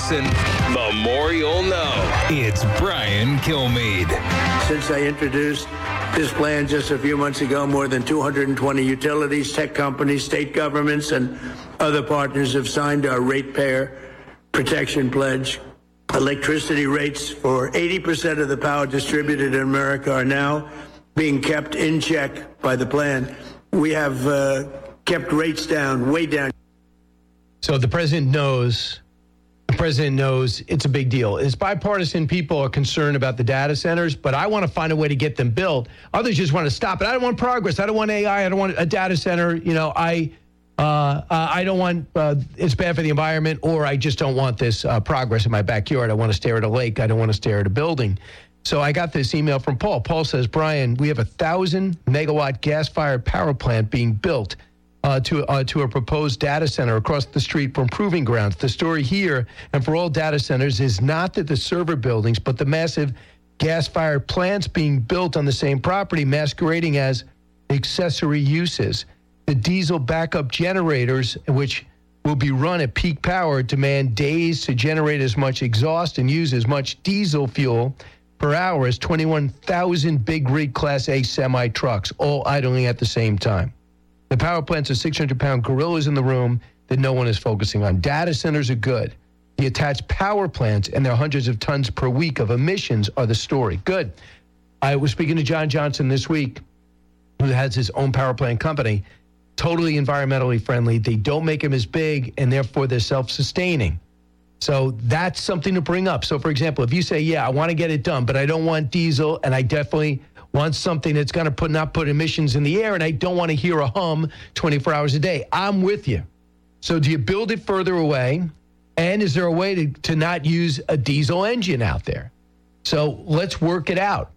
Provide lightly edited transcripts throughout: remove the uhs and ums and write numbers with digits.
listen, the more you'll know. It's Brian Kilmeade. Since I introduced this plan just a few months ago, more than 220 utilities, tech companies, state governments, and other partners have signed our ratepayer protection pledge. Electricity rates for 80% of the power distributed in America are now being kept in check by the plan. We have kept rates down, way down. So the president knows it's a big deal. It's bipartisan. People are concerned about the data centers, but I want to find a way to get them built. Others just want to stop it. I don't want progress. I don't want AI. I don't want a data center. I don't want, it's bad for the environment, or I just don't want this progress in my backyard. I want to stare at a lake. I don't want to stare at a building. So I got this email from Paul. Paul says, Brian, we have 1,000 megawatt gas-fired power plant being built to a proposed data center across the street from Proving Grounds. The story here, and for all data centers, is not that the server buildings, but the massive gas-fired plants being built on the same property, masquerading as accessory uses. The diesel backup generators, which will be run at peak power, demand days to generate as much exhaust and use as much diesel fuel per hour as 21,000 big rig Class A semi-trucks, all idling at the same time. The power plants are 600-pound gorillas in the room that no one is focusing on. Data centers are good. The attached power plants and their hundreds of tons per week of emissions are the story. Good. I was speaking to John Johnson this week, who has his own power plant company, totally environmentally friendly. They don't make them as big, and therefore they're self-sustaining. So that's something to bring up. So, for example, if you say, yeah, I want to get it done, but I don't want diesel, and I definitely want something that's going to not put emissions in the air, and I don't want to hear a hum 24 hours a day, I'm with you. So do you build it further away? And is there a way to not use a diesel engine out there? So let's work it out.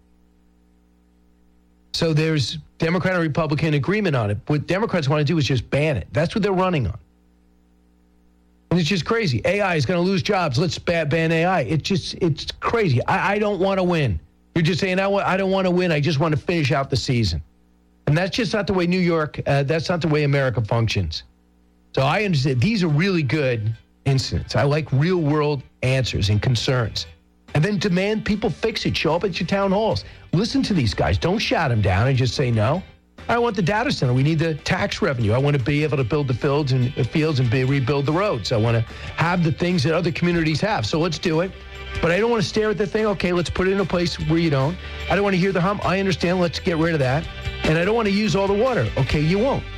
So there's Democrat and Republican agreement on it. What Democrats want to do is just ban it. That's what they're running on. And it's just crazy. AI is going to lose jobs. Let's ban AI. It's crazy. I don't want to win. You're just saying, I don't want to win. I just want to finish out the season. And that's just not the way New York, that's not the way America functions. So I understand these are really good incidents. I like real world answers and concerns. And then demand people fix it. Show up at your town halls. Listen to these guys. Don't shout them down and just say no. I want the data center. We need the tax revenue. I want to be able to build the fields and rebuild the roads. I want to have the things that other communities have. So let's do it. But I don't want to stare at the thing. Okay, let's put it in a place where you don't. I don't want to hear the hum. I understand. Let's get rid of that. And I don't want to use all the water. Okay, you won't.